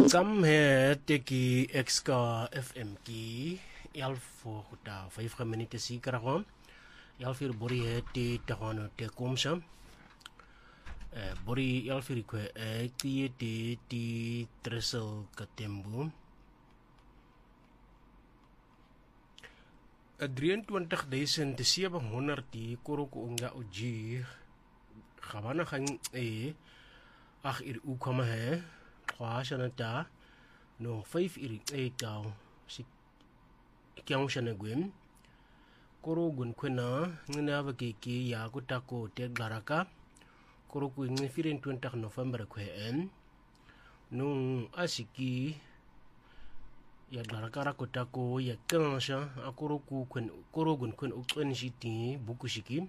Kam he teki exka FM ki yalfo huta 5 minutes si karahom yalfir bori he te tahono te komsa bori yalfir kwe ti ti tresel katembu 23,700 die koroko unga uji khabana khan akhir u kama he Quashanata no 5 iri tau si kyang shana gwem koro gun kwena ngina bakiki ya kutako te garaka koro ku ngi 20 November kwen no asiki ya garaka kutako ya kansha akoro ku kwen koro gun kwen ukwen shiti bukushiki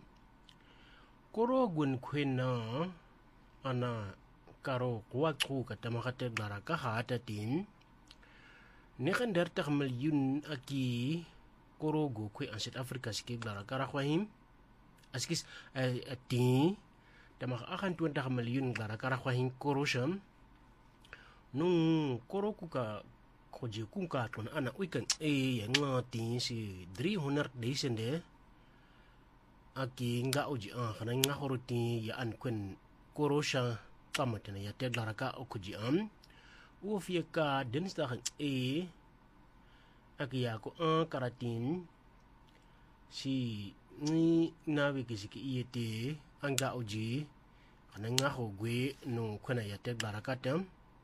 koro gun kwena ana karo kuatku kata makate garaka hata tin nekan dertak milyun aki korogo kwe an South Africa ski garaka rakhwahim askis tin tamak akan 20 milyun garaka rakhwahim korosham nung koroku ka koje kunka ton ana weekend yang tin si 300 desende aki nga uji khana nga horoti ya an kwen korosha kamatena ya te garaka okuji ufieka dinsdag aki ya ko karatin si ni nawe kisiki iete anga uji kana nga hogwe no kwana ya te garaka tam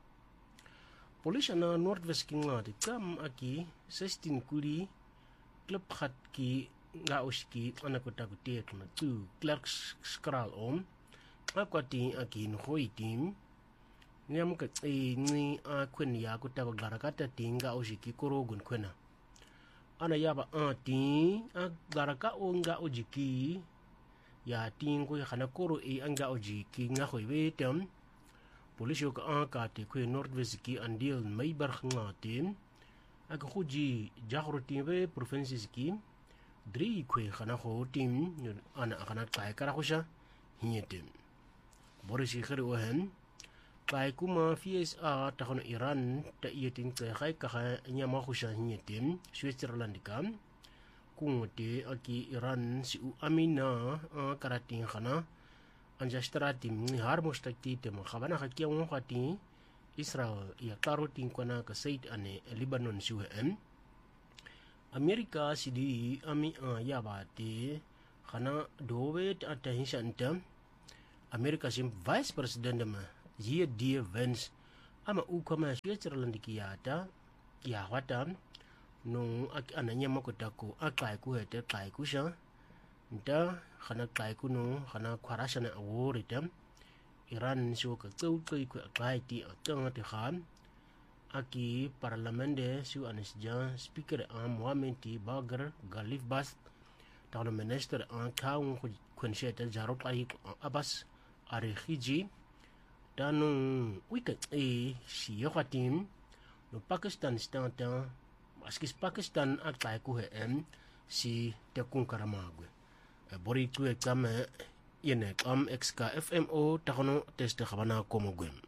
police na northwest kinga de kam aki 16 kuli klub khat ki nga uski ana ko tagute tuna tu clerk skral akwati aki nhoi tim nyam ka ni akwen ya ko ta garaka ta tinga ushiki korogun kwena ana yaba ti garaka onga ujiki ya tingo khana koro anga ujiki nga khoibe tem police ka te kwe northwest ki andil mai bar khanga tim ak khuji jahro timbe provinces ki dri kwe khana kho tim ana khana kai kara khosha hinyetem Boris Ikhari wahan kai kuma FSA tahun Iran ta iyetin kai ka nyama khusha hinyetem Switzerland kam kungote aki Iran si u amina karatin khana anjastratim ni har mustakti te khabana khakiya khati Israel ya karotin kona ka Said ane Lebanon suhem Amerika sidi ami yabate khana dovet atahishantam Amerika sim vice president ma die Vance ama ukama Switzerland kiyata kiya watam no ananya makotako akai ku hete kai ku sha nda khana kai ku no khana kharashana aworitam Iran so ka tau kai ku kai ti atang te khan aki parlamente su anisja speaker Mohammed Bagher Galif Bas tawn minister kaung kunsheta jarot ai Abbas Arkhiji danu weekend si yokatim no Pakistan stanta askis Pakistan atlai ku si te kun karamagwe bori tu ekame yene exka FMO takono teste khabana komogwen